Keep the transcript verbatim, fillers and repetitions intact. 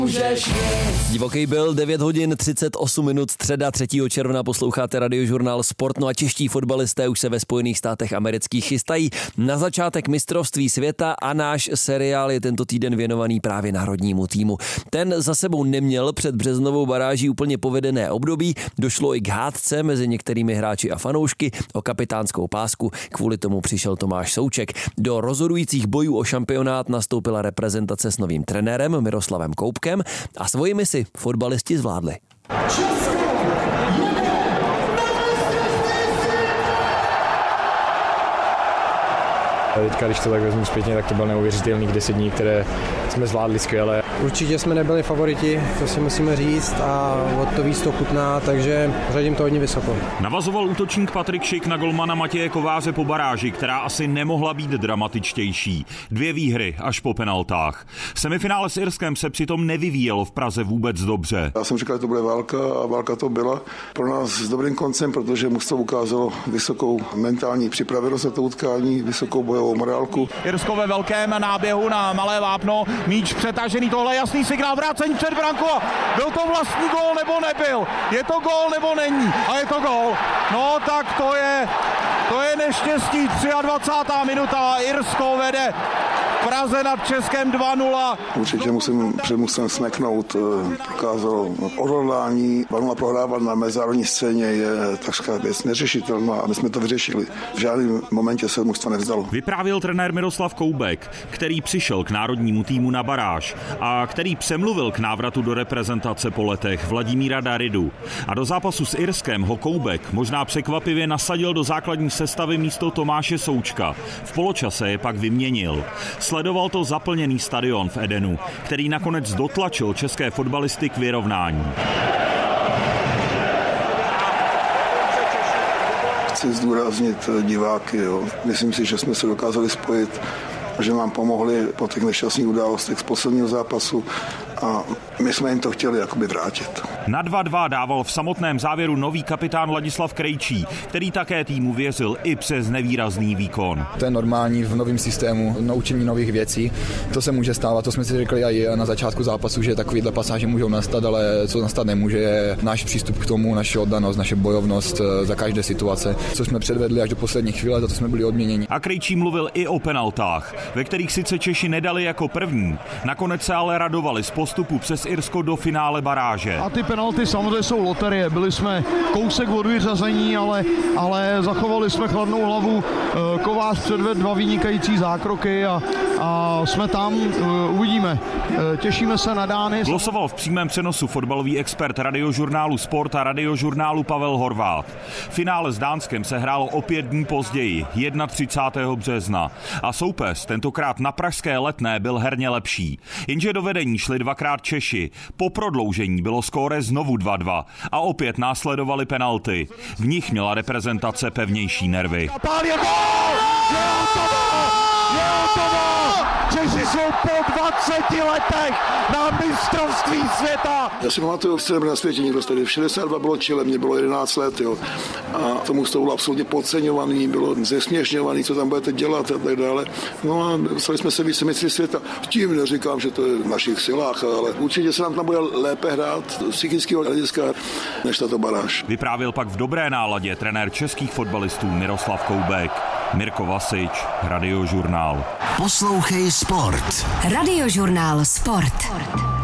Divoký byl devět hodin třicet osm minut, středa třetího června, posloucháte Radiožurnál Sport, no a čeští fotbalisté už se ve Spojených státech amerických chystají na začátek mistrovství světa a náš seriál je tento týden věnovaný právě národnímu týmu. Ten za sebou neměl před březnovou baráží úplně povedené období, došlo i k hádce mezi některými hráči a fanoušky o kapitánskou pásku, kvůli tomu přišel Tomáš Souček. Do rozhodujících bojů o šampionát nastoupila reprezentace s novým trenérem Miroslavem Koubkem a svoji misi fotbalisti zvládli. Teďka, když to tak vezmu zpětně, tak to byl neuvěřitelných deset dní, které jsme zvládli skvěle. Určitě jsme nebyli favoriti, to si musíme říct a od to víc to chutná, takže řadím to hodně vysoko. Navazoval útočník Patrik Šik na golmana Matěje Kováře po baráži, která asi nemohla být dramatičtější. Dvě výhry až po penaltách. Semifinále s Irskem se přitom nevyvíjelo v Praze vůbec dobře. Já jsem říkal, že to bude válka a válka to byla pro nás s dobrým koncem, protože mužstvo ukázalo vysokou mentální připravenost na to utkání, vysokou bojovou morálku. Irsko ve velkém náběhu na malé vápno, míč přetažený, tohle jasný signál, vrácení před branku. Byl to vlastní gól nebo nebyl? Je to gól nebo není? A je to gól. No tak to je, to je neštěstí. dvacátá třetí minuta, Irsko vede v Praze nad Českem dva nula. Určitě musím před mužstvem smeknout, prokázalo odhodlání. dva nula prohrávat na mezinárodní scéně je takřka věc neřešitelná a my jsme to vyřešili. V žádném momentě se mužstvo nevzdalo. Vyprávěl trenér Miroslav Koubek, který přišel k národnímu týmu na baráž a který přemluvil k návratu do reprezentace po letech Vladimíra Daridu. A do zápasu s Irskem ho Koubek možná překvapivě nasadil do základní sestavy místo Tomáše Součka. V poločase je pak vyměnil. Sledoval to zaplněný stadion v Edenu, který nakonec dotlačil české fotbalisty k vyrovnání. Chci zdůraznit diváky. Jo. Myslím si, že jsme se dokázali spojit, že nám pomohli po těch nešťastných událostech z posledního zápasu a my jsme jim to chtěli jakoby vrátit. Na dva dva dával v samotném závěru nový kapitán Ladislav Krejčí, který také týmu věřil i přes nevýrazný výkon. To je normální v novém systému, naučení nových věcí. To se může stávat, to jsme si řekli i na začátku zápasu, že takovýhle pasáže můžou nastat, ale co nastat nemůže, je náš přístup k tomu, naše oddanost, naše bojovnost za každé situace, co jsme předvedli až do poslední chvíle, za to jsme byli odměněni. A Krejčí mluvil i o penaltách, ve kterých sice Češi nedali jako první, nakonec se ale radovali z postupu přes Irsko do finále baráže. A ty penalty samozřejmě jsou loterie. Byli jsme kousek od vyřazení, ale, ale zachovali jsme chladnou hlavu. Kovář předvedl dva vynikající zákroky a, a jsme tam, uvidíme. Těšíme se na Dány. Glosoval v přímém přenosu fotbalový expert Radiožurnálu Sport a Radiožurnálu Pavel Horváth. Finále s Dánskem se hrálo o pět dní později, třicátého prvního března. A soupeř tentokrát na pražské Letné byl herně lepší. Jenže do vedení šli dvakrát Češi. Po prodloužení bylo skóre znovu dva dva a opět následovaly penalty. V nich měla reprezentace pevnější nervy. Češi jsou po dvaceti letech na mistrovství světa. Já si pamatuju, že jsem na světě někdo tady. V šedesát dva bylo Chile, mě bylo jedenáct let, jo. A tomu to bylo absolutně podceňovaný, bylo zesměšňovaný, co tam budete dělat a tak dále. No a dostali jsme se více mistry světa. Tím neříkám, že to je v našich silách, ale určitě se nám tam bude lépe hrát z psychického hlediska než tato baráž. Vyprávěl pak v dobré náladě trenér českých fotbalistů Miroslav Koubek. Mirko Vasič, Radiožurnál. Poslouchej Sport. Radiožurnál Sport.